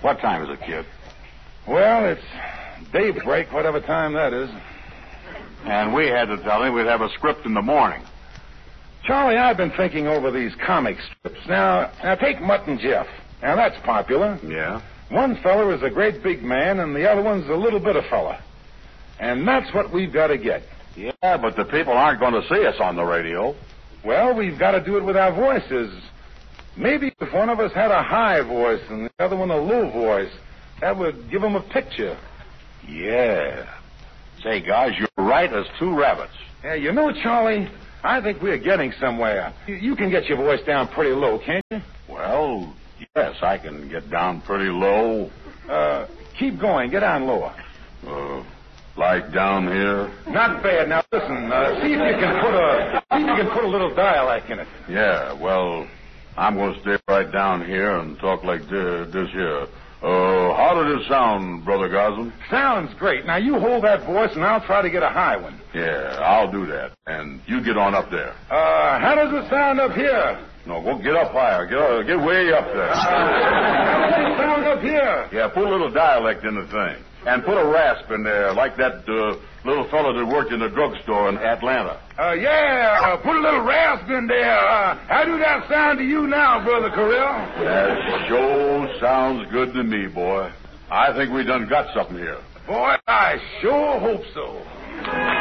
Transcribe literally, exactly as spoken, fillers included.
What time is it, kid? Well, it's daybreak, whatever time that is. And we had to tell him we'd have a script in the morning. Charlie, I've been thinking over these comic strips. Now, now take Mutt and Jeff. Now, that's popular. Yeah? One fella is a great big man, and the other one's a little bit of fella. And that's what we've got to get. Yeah, but the people aren't going to see us on the radio. Well, we've got to do it with our voices. Maybe if one of us had a high voice and the other one a low voice, that would give them a picture. Yeah. Say, guys, you're right as two rabbits. Yeah, you know, Charlie, I think we're getting somewhere. You, you can get your voice down pretty low, can't you? Well, yes, I can get down pretty low. Uh, keep going. Get down lower. Uh, like down here? Not bad. Now, listen, uh, see if you can put a see if you can put a little dialect in it. Yeah, well, I'm going to stay right down here and talk like this, this here. Uh, how did it sound, Brother Goslin? Sounds great. Now, you hold that voice, and I'll try to get a high one. Yeah, I'll do that. And you get on up there. Uh, how does it sound up here? No, go get up higher. Get, uh, get way up there. How does it sound up here? Yeah, put a little dialect in the thing. And put a rasp in there, like that uh, little fellow that worked in the drugstore in Atlanta. Uh, yeah, uh, put a little rasp in there. Uh, how do that sound to you now, Brother Correll? That sure sounds good to me, boy. I think we done got something here. Boy, I sure hope so.